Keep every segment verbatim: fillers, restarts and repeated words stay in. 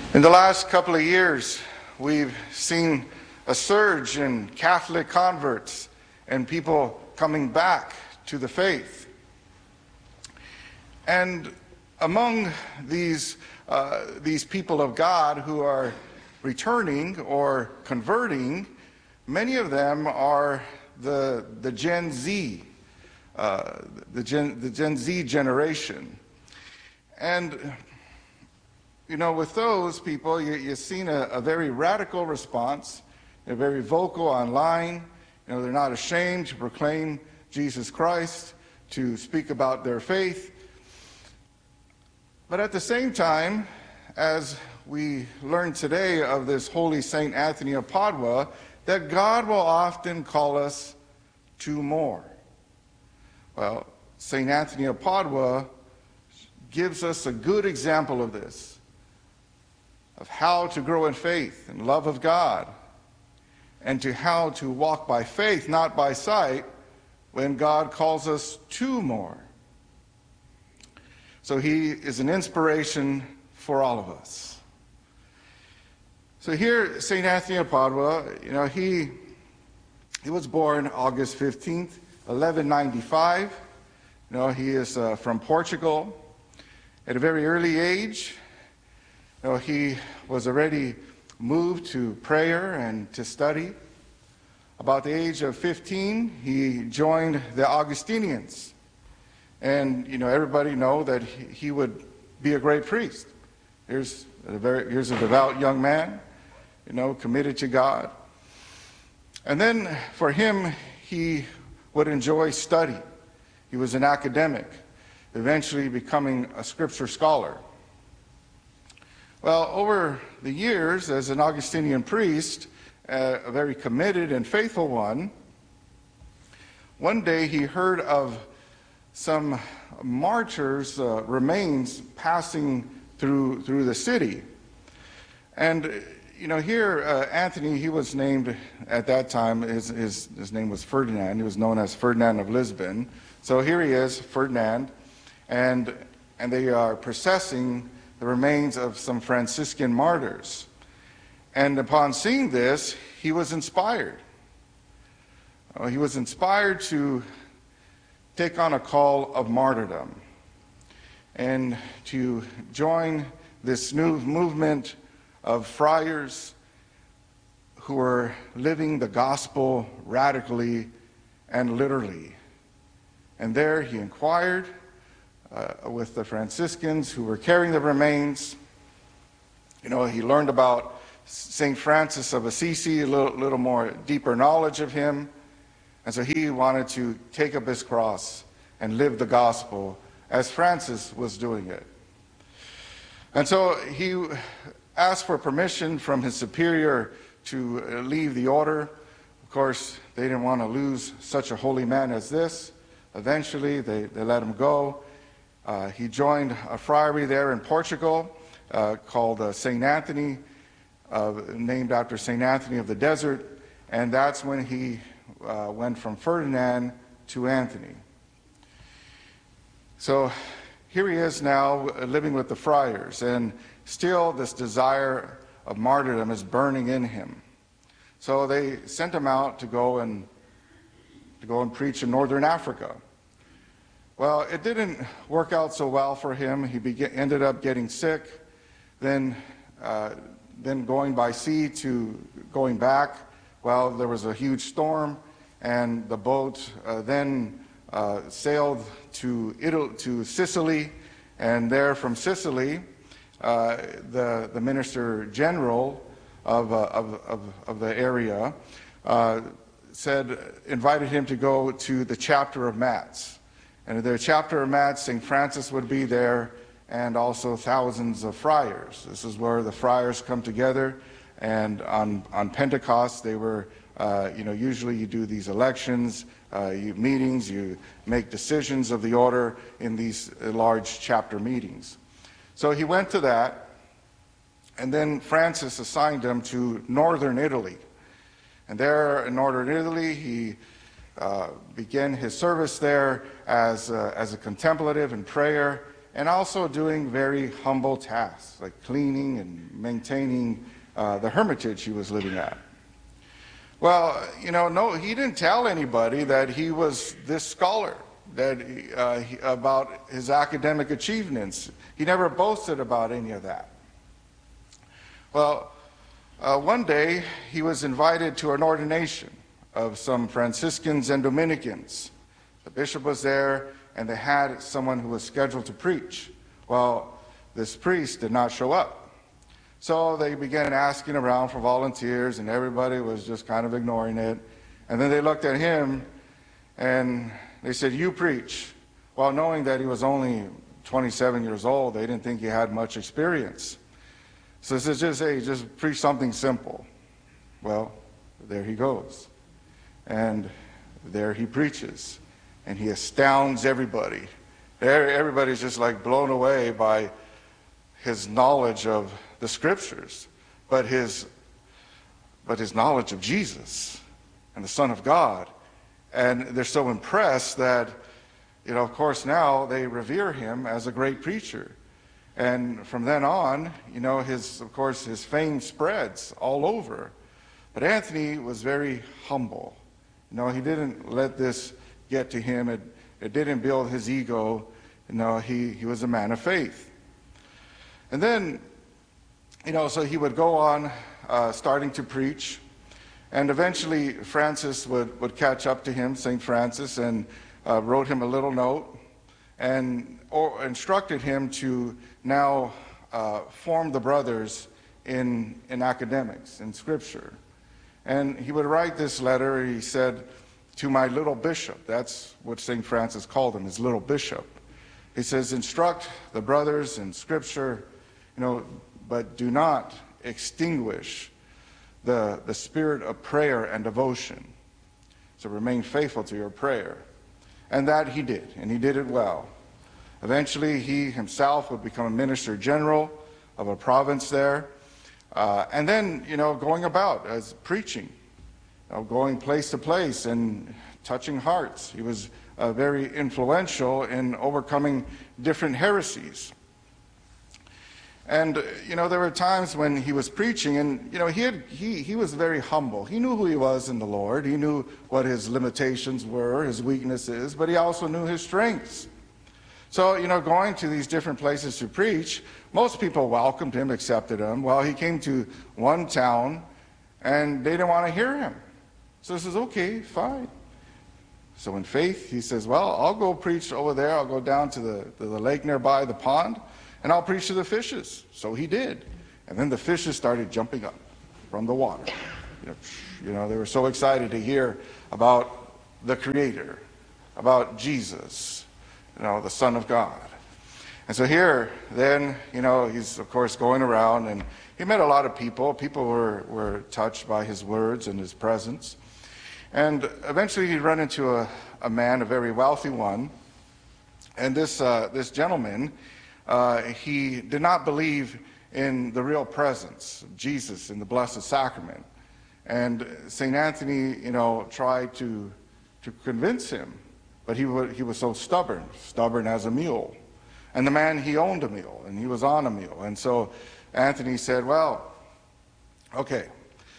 In the last couple of years, we've seen a surge in Catholic converts and people coming back to the faith. And among these, uh, these people of God who are returning or converting, many of them are the, the Gen Z, uh, the, Gen, the Gen Z generation. And you know, with those people, you, you've seen a, a very radical response. They're very vocal online. You know, they're not ashamed to proclaim Jesus Christ, to speak about their faith. But at the same time, as we learn today of this holy Saint Anthony of Padua, that God will often call us to more. Well, Saint Anthony of Padua gives us a good example of this, of how to grow in faith and love of God, and to how to walk by faith, not by sight, when God calls us to more. So he is an inspiration for all of us. So here, Saint Anthony of Padua, you know, he, he was born August fifteenth, eleven ninety-five. You know, he is uh, from Portugal. At a very early age, you know, he was already moved to prayer and to study. About the age of fifteen, he joined the Augustinians. And, you know, everybody know that he, he would be a great priest. Here's a, very, here's a devout young man, you know, committed to God. And then for him, he would enjoy study. He was an academic, eventually becoming a scripture scholar. Well, over the years, as an Augustinian priest, uh, a very committed and faithful one, one day he heard of some martyrs' uh, remains passing through through the city. And, you know, here, uh, Anthony, he was named at that time, his, his, his name was Ferdinand. He was known as Ferdinand of Lisbon. So here he is, Ferdinand, and, and they are processing the remains of some Franciscan martyrs. And upon seeing this, he was inspired. Uh, he was inspired to take on a call of martyrdom and to join this new movement of friars who were living the gospel radically and literally. And there he inquired Uh, with the Franciscans who were carrying the remains. You know, he learned about Saint Francis of Assisi, a little, little more deeper knowledge of him. And so he wanted to take up his cross and live the gospel as Francis was doing it. And so he asked for permission from his superior to leave the order. Of course, they didn't want to lose such a holy man as this. Eventually, they, they let him go. Uh, he joined a friary there in Portugal uh, called uh, Saint Anthony, uh, named after Saint Anthony of the Desert, and that's when he uh, went from Ferdinand to Anthony. So here he is now uh, living with the friars, and still this desire of martyrdom is burning in him. So they sent him out to go and to go and preach in northern Africa. Well, it didn't work out so well for him. He began, ended up getting sick, then, uh, then going by sea to going back. Well, there was a huge storm, and the boat uh, then uh, sailed to Italy, to Sicily, and there from Sicily, uh, the the minister general of uh, of, of of the area uh, said invited him to go to the chapter of Metz. And at their chapter of Metz, Saint Francis would be there, and also thousands of friars. This is where the friars come together, and on, on Pentecost, they were, uh, you know, usually you do these elections, uh, you meetings, you make decisions of the order in these uh, large chapter meetings. So he went to that, and then Francis assigned him to northern Italy. And there in northern Italy, he uh, began his service there as, uh, as a contemplative in prayer, and also doing very humble tasks, like cleaning and maintaining uh, the hermitage he was living at. Well, you know, no, he didn't tell anybody that he was this scholar, that he, uh, he, about his academic achievements. He never boasted about any of that. Well, uh, one day he was invited to an ordination of some Franciscans and Dominicans. The bishop was there, and they had someone who was scheduled to preach. Well, this priest did not show up. So they began asking around for volunteers, and everybody was just kind of ignoring it. And then they looked at him, and they said, "You preach." Well, knowing that he was only twenty-seven years old, they didn't think he had much experience. So they said, just, hey, just preach something simple. Well, there he goes. And there he preaches. And he astounds everybody. Everybody's just like blown away by his knowledge of the scriptures, but his, but his knowledge of Jesus and the Son of God. And they're so impressed that, you know, of course now they revere him as a great preacher. And from then on, you know, his, of course, his fame spreads all over. But Anthony was very humble. You know, he didn't let this get to him. It, it didn't build his ego. You know, he, he was a man of faith. And then, you know, so he would go on uh, starting to preach. And eventually Francis would, would catch up to him, Saint Francis, and uh, wrote him a little note and or instructed him to now uh, form the brothers in, in academics, in scripture. And he would write this letter, he said, "To my little bishop." That's what Saint Francis called him, his little bishop. He says, "Instruct the brothers in scripture, you know, but do not extinguish the, the spirit of prayer and devotion. So remain faithful to your prayer." And that he did, and he did it well. Eventually, he himself would become a minister general of a province there. Uh, and then, you know, going about as preaching, you know, going place to place and touching hearts. He was uh, very influential in overcoming different heresies. And, you know, there were times when he was preaching, and, you know, he, had, he, he was very humble. He knew who he was in the Lord. He knew what his limitations were, his weaknesses, but he also knew his strengths. So, you know, going to these different places to preach, most people welcomed him, accepted him. Well, he came to one town, and they didn't want to hear him. So he says, "Okay, fine." So in faith, he says, "Well, I'll go preach over there. I'll go down to the, to the lake nearby, the pond, and I'll preach to the fishes." So he did. And then the fishes started jumping up from the water. You know, you know, they were so excited to hear about the Creator, about Jesus, you know, the Son of God. And so here, then, you know, he's, of course, going around, and he met a lot of people. People were, were touched by his words and his presence. And eventually he'd run into a, a man, a very wealthy one. And this, uh, this gentleman, Uh, he did not believe in the real presence of Jesus in the Blessed Sacrament. And Saint Anthony, you know, tried to, to convince him, but he, would, he was so stubborn, stubborn as a mule. And the man, he owned a mule, and he was on a mule. And so Anthony said, "Well, okay,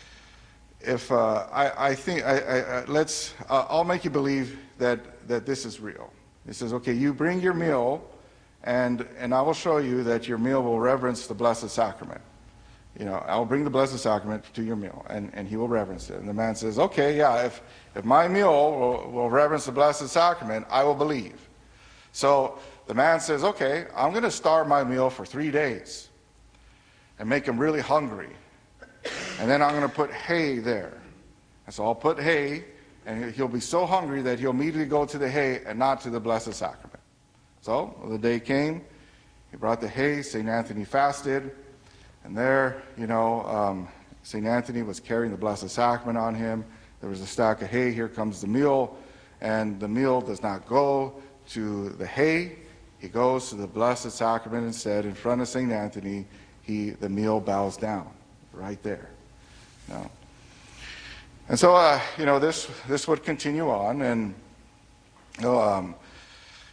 if uh, I, I think, I, I, I, let's, uh, I'll make you believe that, that this is real." He says, "Okay, you bring your meal, And, and I will show you that your meal will reverence the Blessed Sacrament. You know, I'll bring the Blessed Sacrament to your meal," and, and he will reverence it. And the man says, "Okay, yeah, if, if my meal will, will reverence the Blessed Sacrament, I will believe." So the man says, "Okay, I'm going to starve my meal for three days and make him really hungry. And then I'm going to put hay there. And so I'll put hay, and he'll be so hungry that he'll immediately go to the hay and not to the Blessed Sacrament." So the day came, he brought the hay, Saint Anthony fasted, and there, you know, um, Saint Anthony was carrying the Blessed Sacrament on him. There was a stack of hay, here comes the meal, and the meal does not go to the hay, he goes to the Blessed Sacrament instead. In front of Saint Anthony, he, the meal bows down, right there. You know? And so, uh, you know, this, this would continue on, and, you know, um,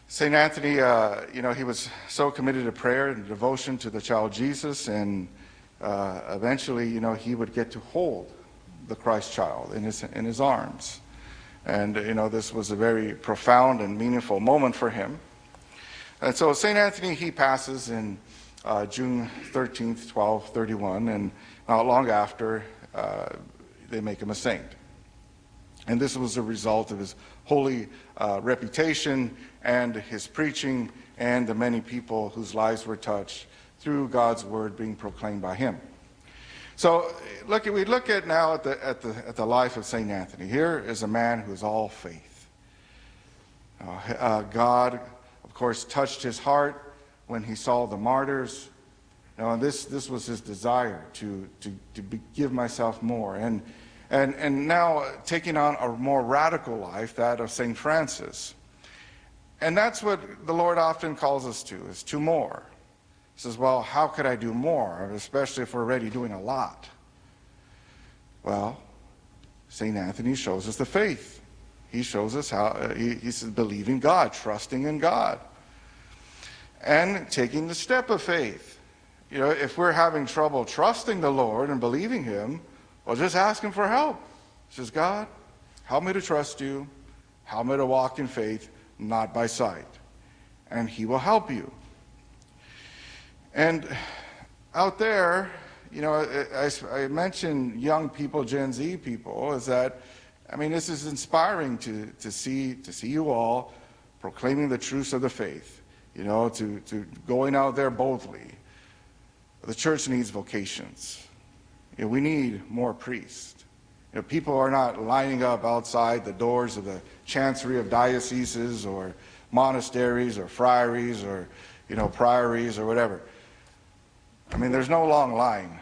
Saint Anthony, uh, you know, he was so committed to prayer and devotion to the child Jesus, and uh, eventually, you know, he would get to hold the Christ child in his, in his arms. And, you know, this was a very profound and meaningful moment for him. And so Saint Anthony, he passes in uh, June thirteenth, twelve thirty-one, and not long after, uh, they make him a saint. And this was a result of his holy uh, reputation and his preaching and the many people whose lives were touched through God's word being proclaimed by him. So look, we look at now at the, at the, at the life of Saint Anthony. Here is a man who is all faith. Uh, uh, God, of course, touched his heart when he saw the martyrs. You know, and this, this was his desire to, to, to be, give myself more. And, and, and now taking on a more radical life, that of Saint Francis. And that's what the Lord often calls us to, is to more. He says, well, how could I do more, especially if we're already doing a lot? Well, Saint Anthony shows us the faith. He shows us how, uh, he, he says, believing God, trusting in God, and taking the step of faith. You know, if we're having trouble trusting the Lord and believing him, well, just ask him for help. He says, God, help me to trust you, help me to walk in faith, not by sight. And he will help you. And out there, you know, I, I mentioned young people, Gen Z people, is that, I mean, this is inspiring to, to see to see you all proclaiming the truths of the faith, you know, to, to going out there boldly. The church needs vocations. You know, we need more priests. You know, people are not lining up outside the doors of the chancery of dioceses or monasteries or friaries or, you know, priories or whatever. I mean, there's no long line.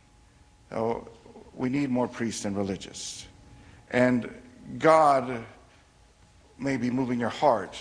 So we need more priests and religious. And God may be moving your heart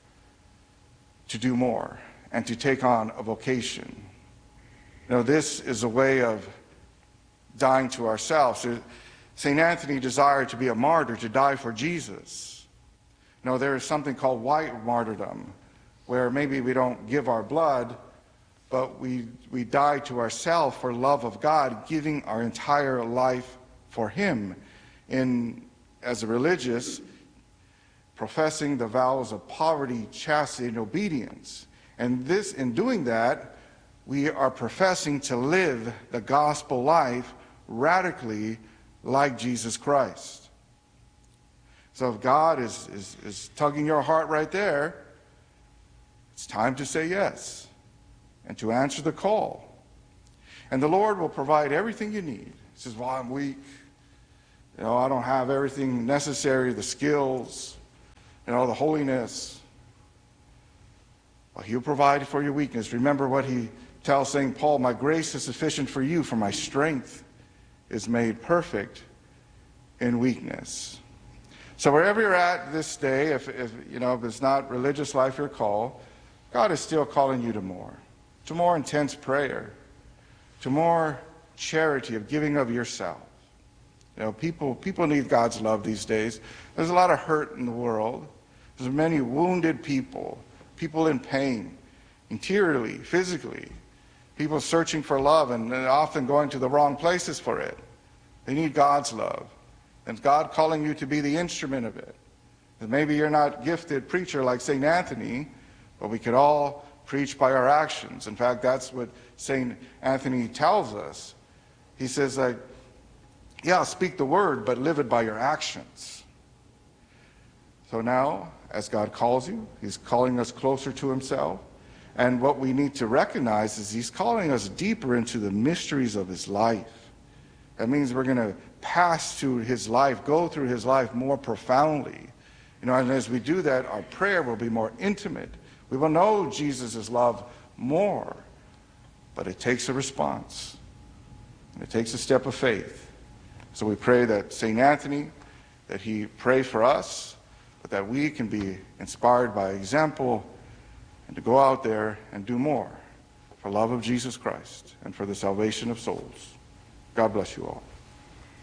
to do more and to take on a vocation. You know, this is a way of dying to ourselves. Saint Anthony desired to be a martyr, to die for Jesus. You know, there is something called white martyrdom, where maybe we don't give our blood, but we, we die to ourselves for love of God, giving our entire life for him. In, as a religious, professing the vows of poverty, chastity, and obedience. And this, in doing that, we are professing to live the gospel life radically like Jesus Christ. So if God is, is, is tugging your heart right there, it's time to say yes and to answer the call. And the Lord will provide everything you need. He says, well, I'm weak. You know, I don't have everything necessary, the skills, you know, the holiness. Well, he'll provide for your weakness. Remember what he tells Saint Paul, my grace is sufficient for you, for my strength is made perfect in weakness. So wherever you're at this day, if, if you know, if it's not religious life your call, God is still calling you to more. To more intense prayer, to more charity of giving of yourself. You know, people, people need God's love these days. There's a lot of hurt in the world. There's many wounded people, people in pain, interiorly, physically, people searching for love and often going to the wrong places for it. They need God's love. And God calling you to be the instrument of it. And maybe you're not a gifted preacher like Saint Anthony, but we could all preach by our actions. In fact, that's what Saint Anthony tells us. He says, like, yeah, speak the word, but live it by your actions. So now, as God calls you, he's calling us closer to himself. And what we need to recognize is he's calling us deeper into the mysteries of his life. That means we're going to pass through his life, go through his life more profoundly. You know, and as we do that, our prayer will be more intimate. We will know Jesus' love more. But it takes a response. And it takes a step of faith. So we pray that Saint Anthony, that he pray for us, but that we can be inspired by example and to go out there and do more for love of Jesus Christ and for the salvation of souls. God bless you all.